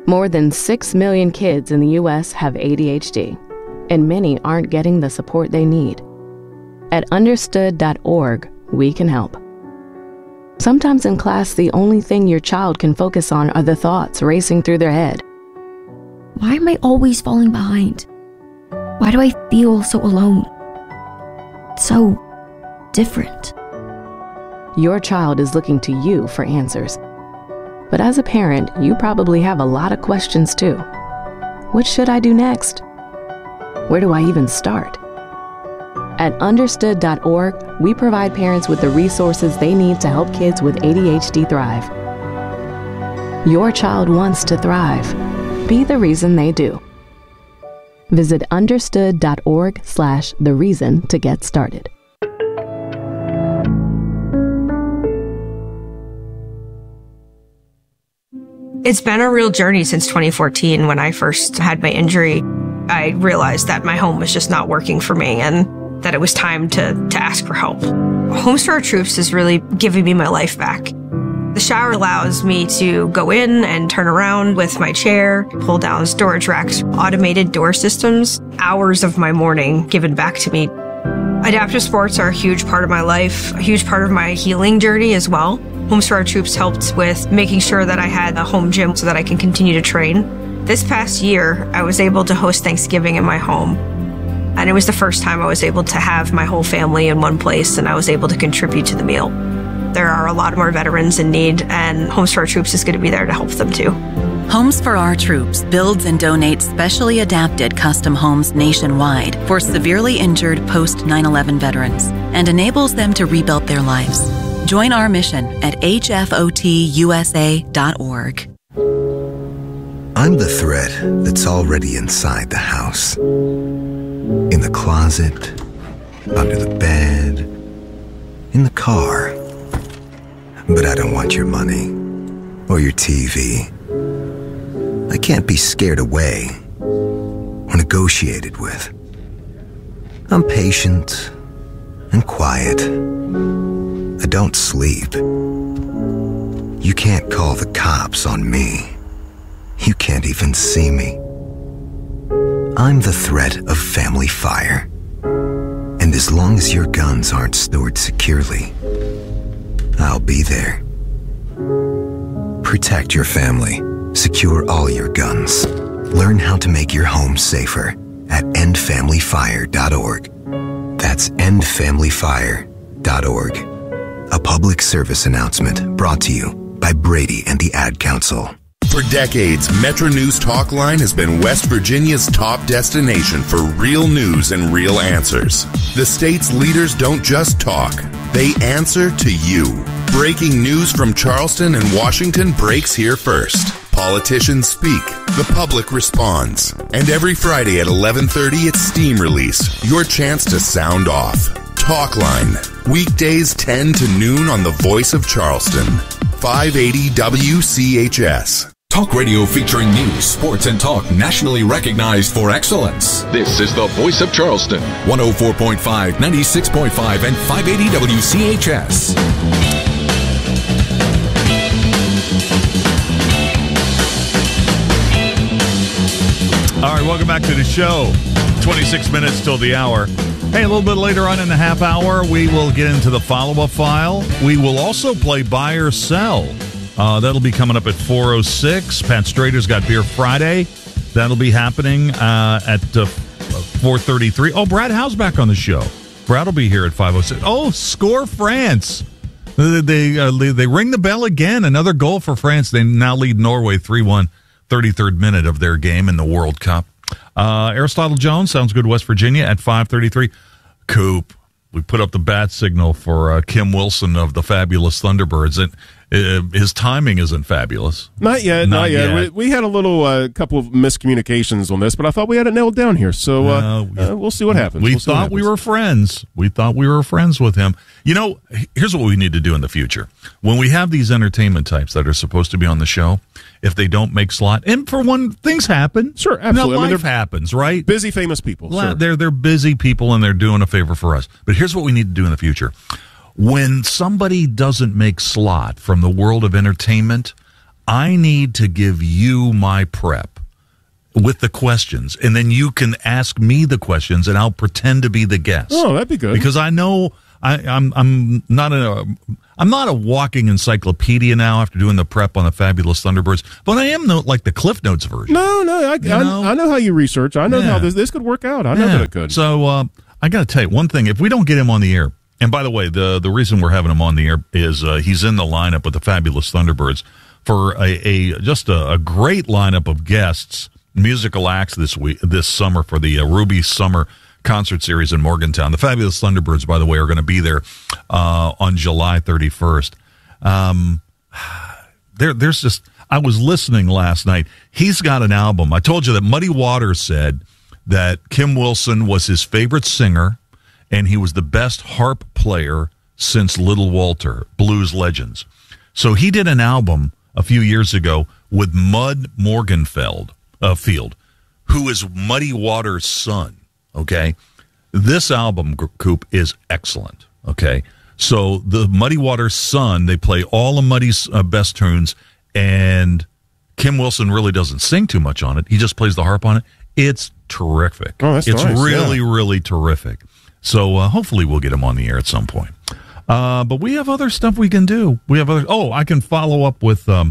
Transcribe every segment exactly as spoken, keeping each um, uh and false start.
More than six million kids in the U S have A D H D, and many aren't getting the support they need. At understood dot org, we can help. Sometimes in class, the only thing your child can focus on are the thoughts racing through their head. Why am I always falling behind? Why do I feel so alone? So different. Your child is looking to you for answers. But as a parent, you probably have a lot of questions too. What should I do next? Where do I even start? At understood dot org, we provide parents with the resources they need to help kids with A D H D thrive. Your child wants to thrive. Be the reason they do. Visit understood dot org slash the reason to get started. It's been a real journey since twenty fourteen when I first had my injury. I realized that my home was just not working for me and that it was time to, to ask for help. Homes for Our Troops is really giving me my life back. The shower allows me to go in and turn around with my chair, pull down storage racks, automated door systems, hours of my morning given back to me. Adaptive sports are a huge part of my life, a huge part of my healing journey as well. Homes for Our Troops helped with making sure that I had a home gym so that I can continue to train. This past year, I was able to host Thanksgiving in my home. And it was the first time I was able to have my whole family in one place, and I was able to contribute to the meal. There are a lot more veterans in need, and Homes for Our Troops is going to be there to help them too. Homes for Our Troops builds and donates specially adapted custom homes nationwide for severely injured post nine eleven veterans and enables them to rebuild their lives. Join our mission at H F O T U S A dot org. I'm the threat that's already inside the house. In the closet, under the bed, in the car. But I don't want your money or your T V. I can't be scared away or negotiated with. I'm patient and quiet. I don't sleep. You can't call the cops on me. You can't even see me. I'm the threat of family fire. And as long as your guns aren't stored securely, I'll be there. Protect your family. Secure all your guns. Learn how to make your home safer at end family fire dot org. That's end family fire dot org. A public service announcement brought to you by Brady and the Ad Council. For decades, Metro News Talkline has been West Virginia's top destination for real news and real answers. The state's leaders don't just talk, they answer to you. Breaking news from Charleston and Washington breaks here first. Politicians speak, the public responds. And every Friday at eleven thirty, it's Steam Release, your chance to sound off. Talkline, weekdays ten to noon on the Voice of Charleston. five eighty W C H S. Talk radio featuring news, sports, and talk nationally recognized for excellence. This is the Voice of Charleston. one oh four point five, ninety-six point five, and five eighty W C H S. All right, welcome back to the show. twenty-six minutes till the hour. Hey, a little bit later on in the half hour, we will get into the follow-up file. We will also play Buy or Sell. Uh, that'll be coming up at four oh six. Pat Strader's got Beer Friday. That'll be happening uh, at uh, four thirty-three. Oh, Brad Howe's back on the show. Brad will be here at five oh six. Oh, score France. They they, uh, they ring the bell again. Another goal for France. They now lead Norway three one, thirty-third minute of their game in the World Cup. Uh, Aristotle Jones, Sounds Good West Virginia at five thirty-three. Coop, we put up the bat signal for uh, Kim Wilson of the fabulous Thunderbirds. And uh, his timing isn't fabulous. Not yet, not, not yet. yet. We, we had a little uh, couple of miscommunications on this, but I thought we had it nailed down here. So uh, uh, we, uh, we'll see what happens. We we'll thought we were friends. We thought we were friends with him. You know, here's what we need to do in the future. When we have these entertainment types that are supposed to be on the show, if they don't make slot, and for one, things happen. Sure, absolutely. Now, I mean, life happens, right? Busy, famous people. Sure. They're they're busy people, and they're doing a favor for us. But here's what we need to do in the future. When somebody doesn't make slot from the world of entertainment, I need to give you my prep with the questions, and then you can ask me the questions, and I'll pretend to be the guest. Oh, that'd be good. Because I know I, I'm I'm not a I'm not a walking encyclopedia now after doing the prep on the Fabulous Thunderbirds, but I am the, like the Cliff Notes version. No, no, I, I, know? I know how you research. I know yeah. how this this could work out. I know yeah. that it could. So uh, I got to tell you one thing: if we don't get him on the air, and by the way, the the reason we're having him on the air is uh, he's in the lineup with the Fabulous Thunderbirds for a, a just a, a great lineup of guests. Musical acts this week, this summer for the uh, Ruby Summer Concert Series in Morgantown. The Fabulous Thunderbirds, by the way, are going to be there uh, on July thirty-first. Um, there, there's just, I was listening last night. He's got an album. I told you that Muddy Waters said that Kim Wilson was his favorite singer, and he was the best harp player since Little Walter, Blues Legends. So he did an album a few years ago with Mud Morganfeld. Uh, Field, who is Muddy Waters' son, okay? This album, Coop, is excellent, okay? So the Muddy Waters' son, they play all of Muddy's uh, best tunes, and Kim Wilson really doesn't sing too much on it. He just plays the harp on it. It's terrific. Oh, that's It's nice. really, yeah. really terrific. So uh, hopefully we'll get him on the air at some point. Uh, but we have other stuff we can do. We have other. Oh, I can follow up with um,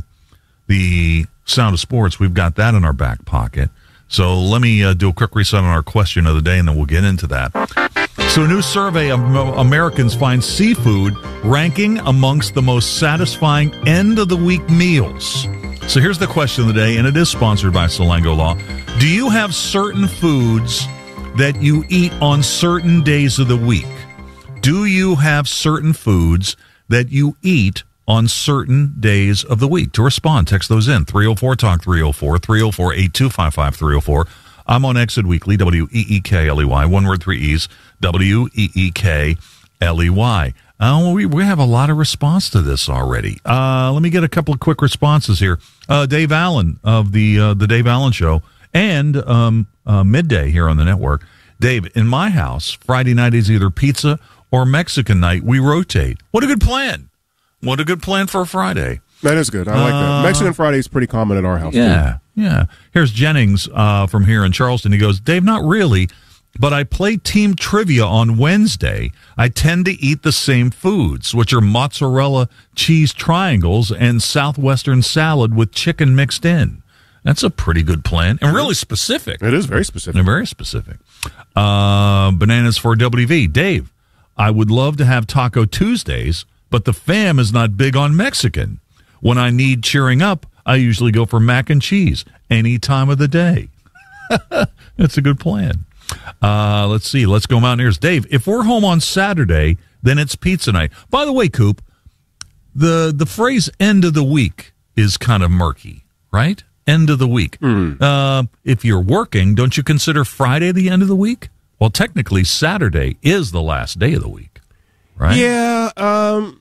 the Sound of Sports. We've got that in our back pocket. So let me uh, do a quick reset on our question of the day, and then we'll get into that. So a new survey of Americans finds seafood ranking amongst the most satisfying end-of-the-week meals. So here's the question of the day, and it is sponsored by Salango Law. Do you have certain foods that you eat on certain days of the week? Do you have certain foods that you eat on certain days of the week? To respond, text those in. three oh four talk three oh four, three oh four, eight two five five, three oh four. I'm on Exit Weekly, W E E K L E Y, one word, three E's, W E E K L E Y. Uh, we, we have a lot of response to this already. Uh, let me get a couple of quick responses here. Uh, Dave Allen of the uh, the Dave Allen Show and um, uh, Midday here on the network. Dave, in my house, Friday night is either pizza or Mexican night. We rotate. What a good plan. What a good plan for a Friday. That is good. I like uh, that. Mexican Friday is pretty common at our house. Yeah, too. yeah. Here's Jennings uh, from here in Charleston. He goes, Dave, not really, but I play team trivia on Wednesday. I tend to eat the same foods, which are mozzarella cheese triangles and southwestern salad with chicken mixed in. That's a pretty good plan and really specific. It is very specific. They're very specific. Uh, bananas for W V. Dave, I would love to have Taco Tuesdays, but the fam is not big on Mexican. When I need cheering up, I usually go for mac and cheese any time of the day. That's a good plan. Uh, let's see. Let's go Mountaineers. Dave, if we're home on Saturday, then it's pizza night. By the way, Coop, the, the phrase end of the week is kind of murky, right? End of the week. Mm. Uh, if you're working, don't you consider Friday the end of the week? Well, technically, Saturday is the last day of the week, right? Yeah. Um,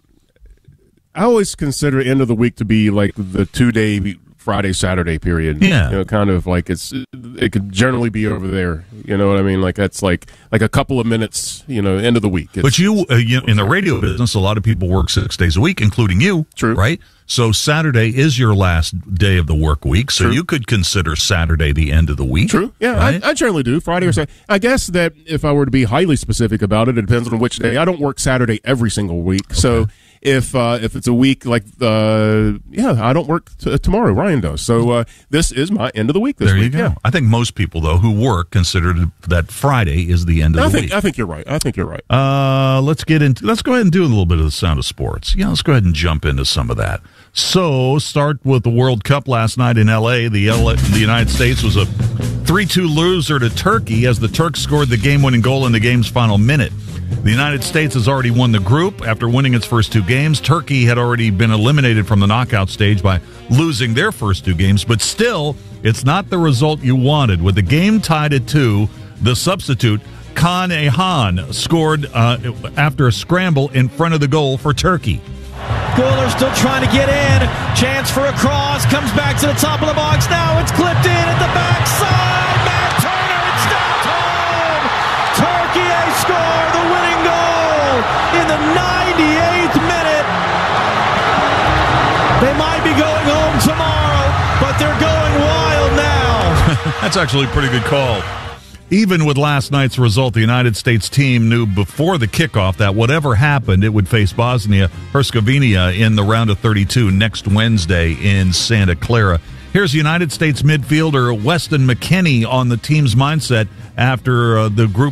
I always consider end of the week to be like the two-day Friday, Saturday period. Yeah. You know, kind of like it's, it could generally be over there. You know what I mean? Like that's like, like a couple of minutes, you know, end of the week. It's, but you, uh, you, in the radio business, a lot of people work six days a week, including you. True. Right? So Saturday is your last day of the work week. So True. you could consider Saturday the end of the week. True. Yeah, right? I, I generally do. Friday or Saturday. I guess that if I were to be highly specific about it, it depends on which day. I don't work Saturday every single week. Okay. So if uh, if it's a week like, uh, yeah, I don't work t- tomorrow. Ryan does. So uh, this is my end of the week this there week. There you go. Yeah. I think most people, though, who work consider that Friday is the end of I the think, week. I think you're right. I think you're right. Uh, let's get into. Let's go ahead and do a little bit of the Sound of Sports. Yeah, let's go ahead and jump into some of that. So, start with the World Cup last night in L A. The, L A, the United States was a three two loser to Turkey as the Turks scored the game-winning goal in the game's final minute. The United States has already won the group after winning its first two games. Turkey had already been eliminated from the knockout stage by losing their first two games, but still, it's not the result you wanted. With the game tied at two, the substitute, Kaan Ayhan, scored uh, after a scramble in front of the goal for Turkey. Goaler still trying to get in. Chance for a cross. Comes back to the top of the box. Now it's clipped in at the backside. Matt Turner, it's stopped home. Turkey a score, the winning goal in the ninety-eighth minute. They might be going home tomorrow. That's actually a pretty good call. Even with last night's result, the United States team knew before the kickoff that whatever happened, it would face Bosnia-Herzegovina in the round of thirty-two next Wednesday in Santa Clara. Here's United States midfielder Weston McKennie on the team's mindset after uh, the group